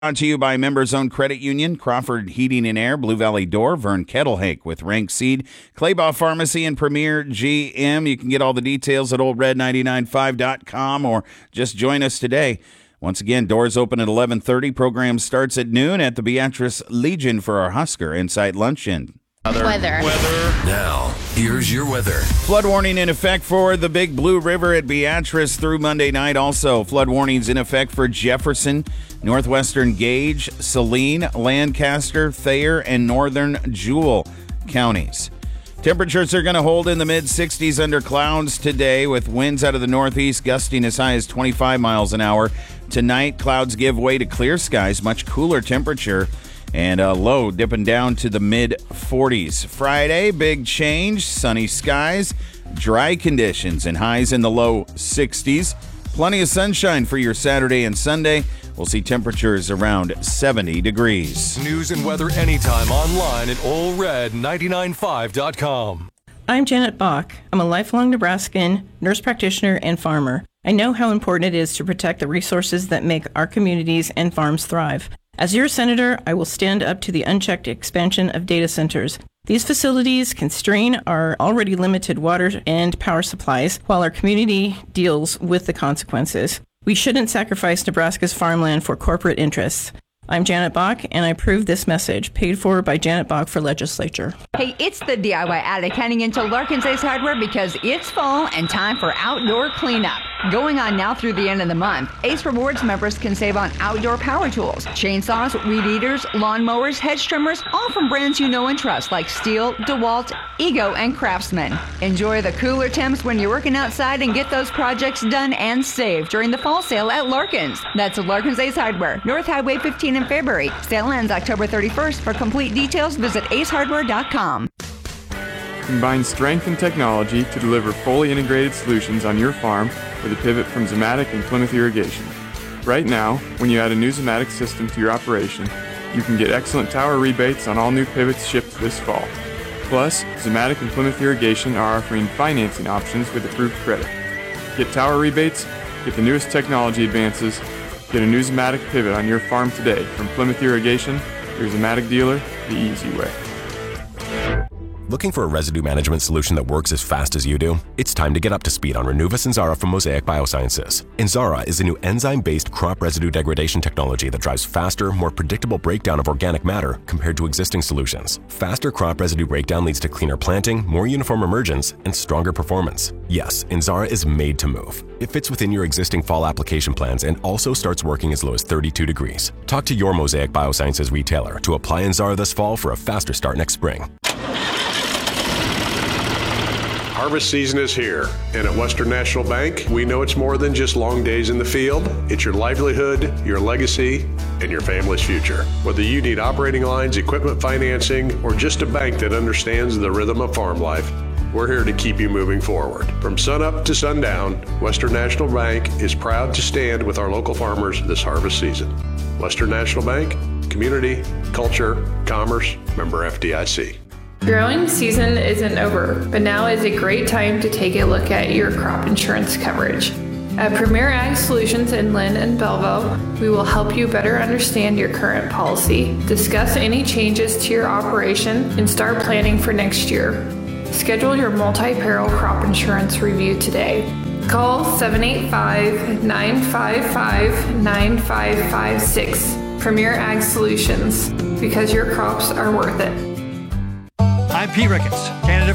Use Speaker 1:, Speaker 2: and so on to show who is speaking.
Speaker 1: Brought to you by Members Owned Credit Union, Crawford Heating and Air, Blue Valley Door, Vern Kettlehake with Rank Seed, Claybaugh Pharmacy, and Premier GM. You can get all the details at oldred995.com or just join us today. Once again, doors open at 11:30. Program starts at noon at the Beatrice Legion for our Husker Insight Luncheon.
Speaker 2: Weather.
Speaker 3: Now, here's your weather.
Speaker 1: Flood warning in effect for the Big Blue River at Beatrice through Monday night. Also, flood warnings in effect for Jefferson, Northwestern Gage, Saline, Lancaster, Thayer, and Northern Jewel counties. Temperatures are going to hold in the mid-60s under clouds today with winds out of the northeast gusting as high as 25 miles an hour. Tonight, clouds give way to clear skies, much cooler temperature, and a low dipping down to the mid-40s. Friday, big change, sunny skies, dry conditions, and highs in the low 60s. Plenty of sunshine for your Saturday and Sunday. We'll see temperatures around 70 degrees.
Speaker 3: News and weather anytime online at oldred995.com.
Speaker 4: I'm Janet Bach. I'm a lifelong Nebraskan, nurse practitioner, and farmer. I know how important it is to protect the resources that make our communities and farms thrive. As your senator, I will stand up to the unchecked expansion of data centers. These facilities constrain our already limited water and power supplies while our community deals with the consequences. We shouldn't sacrifice Nebraska's farmland for corporate interests. I'm Janet Bach, and I approve this message, paid for by Janet Bach for legislature.
Speaker 2: Hey, it's the DIY Addict heading into Larkin's Ace Hardware because it's fall and time for outdoor cleanup. Going on now through the end of the month, Ace Rewards members can save on outdoor power tools, chainsaws, weed eaters, lawnmowers, hedge trimmers, all from brands you know and trust like Stihl, DeWalt, Ego, and Craftsman. Enjoy the cooler temps when you're working outside and get those projects done and saved during the fall sale at Larkin's. That's Larkin's Ace Hardware, North Highway 15 in Fairbury. Sale ends October 31st. For complete details, visit acehardware.com.
Speaker 5: Combine strength and technology to deliver fully integrated solutions on your farm with a pivot from Zimmatic and Plymouth Irrigation. Right now, when you add a new Zimmatic system to your operation, you can get excellent tower rebates on all new pivots shipped this fall. Plus, Zimmatic and Plymouth Irrigation are offering financing options with approved credit. Get tower rebates, get the newest technology advances, get a new Zimmatic pivot on your farm today from Plymouth Irrigation, your Zimmatic dealer, the easy way.
Speaker 6: Looking for a residue management solution that works as fast as you do? It's time to get up to speed on Renuva Inzara from Mosaic Biosciences. Inzara is a new enzyme-based crop residue degradation technology that drives faster, more predictable breakdown of organic matter compared to existing solutions. Faster crop residue breakdown leads to cleaner planting, more uniform emergence, and stronger performance. Yes, Inzara is made to move. It fits within your existing fall application plans and also starts working as low as 32 degrees. Talk to your Mosaic Biosciences retailer to apply Inzara this fall for a faster start next spring.
Speaker 7: Harvest season is here, and at Western National Bank, we know it's more than just long days in the field. It's your livelihood, your legacy, and your family's future. Whether you need operating lines, equipment financing, or just a bank that understands the rhythm of farm life, we're here to keep you moving forward. From sunup to sundown, Western National Bank is proud to stand with our local farmers this harvest season. Western National Bank, community, culture, commerce, member FDIC.
Speaker 8: Growing season isn't over, but now is a great time to take a look at your crop insurance coverage. At Premier Ag Solutions in Lynn and Belleville, we will help you better understand your current policy, discuss any changes to your operation, and start planning for next year. Schedule your multi-peril crop insurance review today. Call 785-955-9556. Premier Ag Solutions, because your crops are worth it.
Speaker 9: I'm Pete Ricketts, candidate